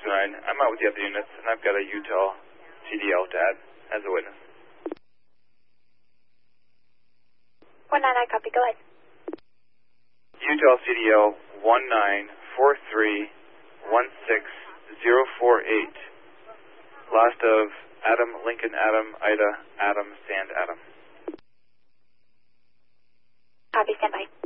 9. I'm out with the other units, and I've got a Utah CDL to add as a witness. 1-9, I copy. Go ahead. Utah CDL 194316048. Last of Adam, Lincoln, Adam, Ida, Adam, Sand, Adam. Copy, stand by.